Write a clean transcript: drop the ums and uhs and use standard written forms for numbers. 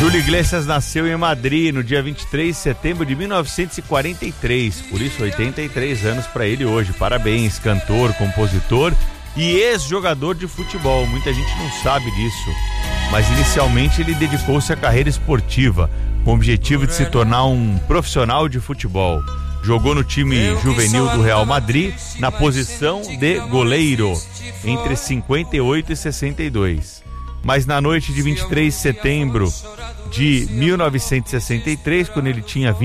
Júlio Iglesias nasceu em Madrid no dia 23 de setembro de 1943, por isso 83 anos para ele hoje. Parabéns, cantor, compositor e ex-jogador de futebol. Muita gente não sabe disso, mas inicialmente ele dedicou-se à carreira esportiva, com o objetivo de se tornar um profissional de futebol. Jogou no time juvenil do Real Madrid na posição de goleiro entre 58 e 62. Mas na noite de 23 de setembro de 1963, quando ele tinha